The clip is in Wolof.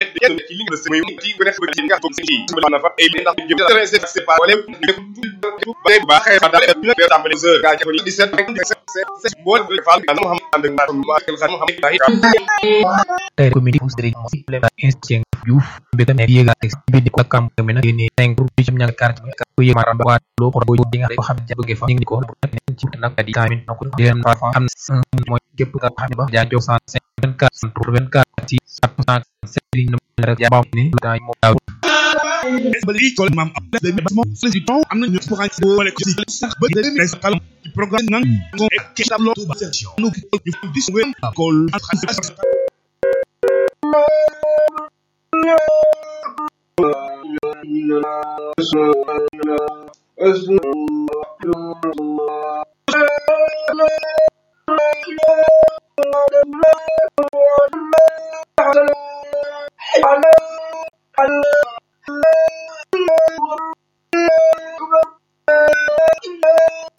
yenn ci li nga sëñ muy ci gën a bëgg ci nga toog ci na fa ay ndax jëm terrain c'est pas wala ba xey ba dal ñu be tambali heure ga ko 17 bo defal na mo xam and ak ma xel xam comité Serigne mo instinct Diouf betam ne yega bi di ko kam me na ni 5 pour ci ñang carte ko yema ramba wa lo ko di nga ko xam jabbe fa ngi ko ci nak di tamin ko den fa am moy kep nga xam ba ja jox 154 pour 24 ci 700 Serigne rek ya ba ni da mo daw bali ko mam am na ñu pour ak bolé ko ci sax ba de mes xal ci programme nan ko ek tableau ba section ñu dis ngeen ko Allah